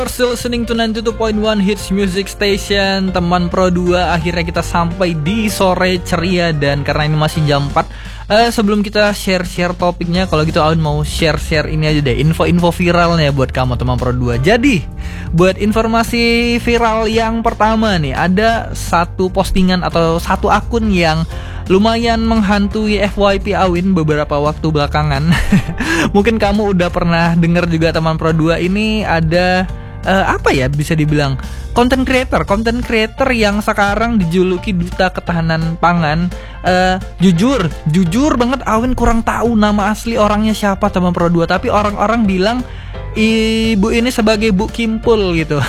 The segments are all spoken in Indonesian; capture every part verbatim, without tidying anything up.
Still listening to sembilan puluh dua koma satu Hits Music Station. Teman Pro dua, akhirnya kita sampai di sore ceria. Dan karena ini masih jam empat, uh, sebelum kita share-share topiknya, kalau gitu Aun mau share-share ini aja deh, info-info viralnya buat kamu teman Pro dua. Jadi buat informasi viral yang pertama nih, ada satu postingan atau satu akun yang lumayan menghantui F Y P Awin beberapa waktu belakangan. Mungkin kamu udah pernah dengar juga teman Pro dua, ini ada uh, apa ya, bisa dibilang content creator, content creator yang sekarang dijuluki duta ketahanan pangan. Uh, jujur, jujur banget Awin kurang tahu nama asli orangnya siapa teman Pro dua, tapi orang-orang bilang ibu ini sebagai Bu Kimpul gitu.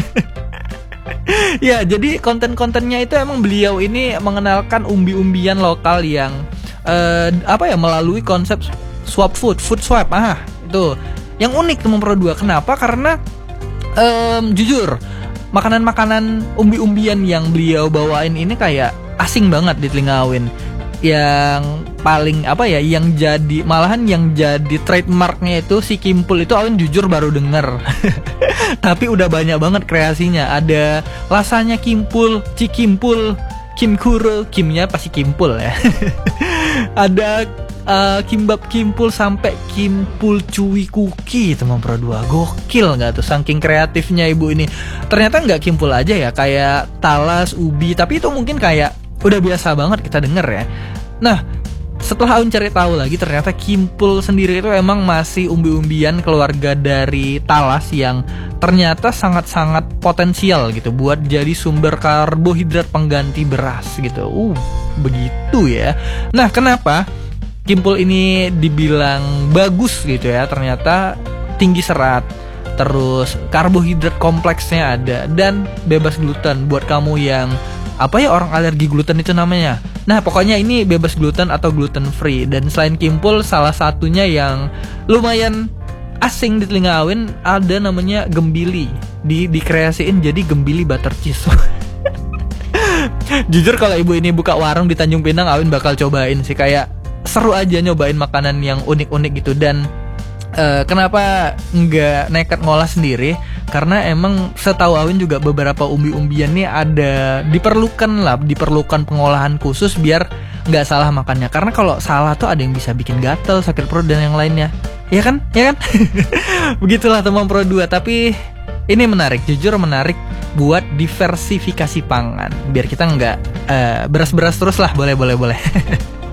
Ya, jadi konten-kontennya itu emang beliau ini mengenalkan umbi-umbian lokal yang uh, apa ya, melalui konsep swap food, food swap. Ah, itu yang unik teman Pro dua. Kenapa? Karena um, jujur, makanan-makanan umbi-umbian yang beliau bawain ini kayak asing banget di telinga Awin. Yang paling apa ya, yang jadi malahan yang jadi trademarknya itu si Kimpul itu Awin jujur baru denger. Tapi udah banyak banget kreasinya. Ada lasanya Kimpul, Cikimpul, Kimkuro, Kimnya pasti Kimpul ya. Ada uh, kimbab Kimpul sampai Kimpul cuy kuki teman Pro dua. Gokil nggak tuh, saking kreatifnya ibu ini. Ternyata nggak Kimpul aja ya, kayak talas, ubi, tapi itu mungkin kayak udah biasa banget kita denger ya. Nah, setelah Aun cari tahu lagi, ternyata Kimpul sendiri itu emang masih umbi-umbian keluarga dari talas yang ternyata sangat-sangat potensial gitu buat jadi sumber karbohidrat pengganti beras gitu. Uh, begitu ya. Nah, kenapa Kimpul ini dibilang bagus gitu ya? Ternyata tinggi serat, terus karbohidrat kompleksnya ada, dan bebas gluten buat kamu yang apa ya, orang alergi gluten itu namanya. Nah, pokoknya ini bebas gluten atau gluten free. Dan selain Kimpul, salah satunya yang lumayan asing di telinga Awin ada namanya Gembili. Di dikreasiin jadi Gembili butter cheese. Jujur kalau ibu ini buka warung di Tanjung Pinang, Awin bakal cobain sih. Kayak seru aja nyobain makanan yang unik-unik gitu. Dan uh, kenapa nggak nekat ngolah sendiri? Karena emang setahu Awin juga beberapa umbi-umbian nih ada diperlukan lah, diperlukan pengolahan khusus biar nggak salah makannya. Karena kalau salah tuh ada yang bisa bikin gatel, sakit perut dan yang lainnya. Ya kan? Ya kan? Begitulah teman Pro dua. Tapi ini menarik, jujur menarik buat diversifikasi pangan. Biar kita nggak uh, beras-beras terus lah, boleh boleh boleh.